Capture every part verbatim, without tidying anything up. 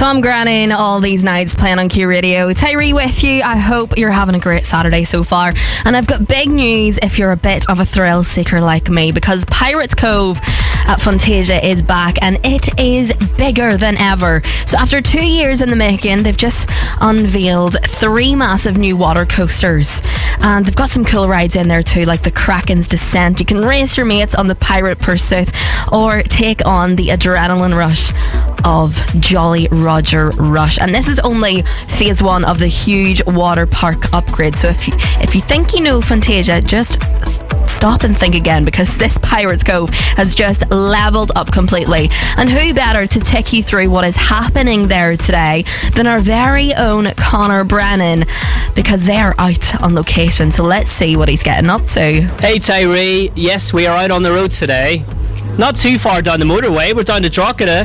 Tom Grennan all these nights playing on Q Radio. Tyree with you. I hope you're having a great Saturday so far. And I've got big news if you're a bit of a thrill seeker like me, because Pirates Cove at Fantasia is back and it is bigger than ever. So after two years in the making, they've just unveiled three massive new water coasters. And they've got some cool rides in there too, like the Kraken's Descent. You can race your mates on the Pirate Pursuit or take on the adrenaline rush of Jolly Roger Rush. And this is only phase one of the huge water park upgrade. So if you, if you think you know Fantasia, just stop and think again, because this Pirates Cove has just leveled up completely. And who better to take you through what is happening there today than our very own Connor Brennan, because they're out on location. So let's see what he's getting up to. Hey Tyree, yes, we are out on the road today. Not too far down the motorway, we're down to Drogheda.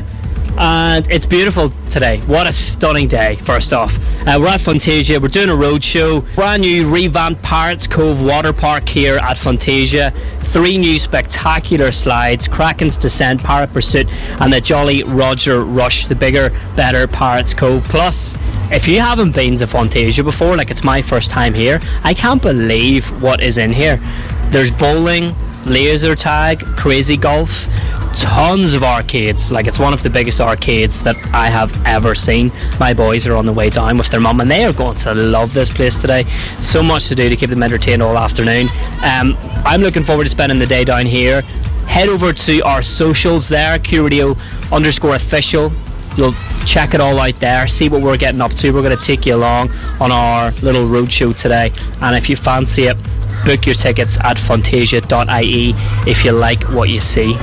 And it's beautiful today. What a stunning day, first off. Uh, we're at Fantasia, we're doing a road show. Brand new revamped Pirates Cove water park here at Fantasia. Three new spectacular slides: Kraken's Descent, Pirate Pursuit, and the Jolly Roger Rush, the bigger, better Pirates Cove. Plus, if you haven't been to Fantasia before, like it's my first time here, I can't believe what is in here. There's bowling, laser tag, crazy golf, tons of arcades. Like, it's one of the biggest arcades that I have ever seen. My boys are on the way down with their mum and they are going to love this place today. So much to do to keep them entertained all afternoon. um, I'm looking forward to spending the day down here. Head over to our socials there, Q Radio underscore official. You'll check it all out there, see what we're getting up to. We're going to take you along on our little road show today, and if you fancy it, book your tickets at fantasia dot I E if you like what you see.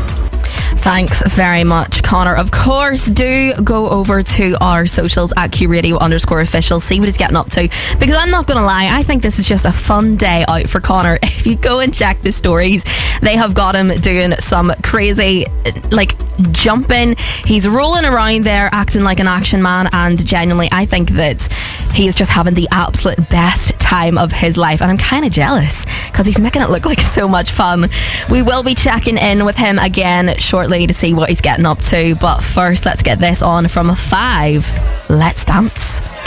Thanks very much, Connor. Of course, do go over to our socials at Q Radio underscore official, see what he's getting up to, because I'm not going to lie, I think this is just a fun day out for Connor. If you go and check the stories, they have got him doing some crazy, like, jumping. He's rolling around there acting like an action man, and genuinely I think that he is just having the absolute best time of his life, and I'm kind of jealous because he's making it look like so much fun. We will be checking in with him again shortly to see what he's getting up to, but first let's get this on from Five. Let's dance.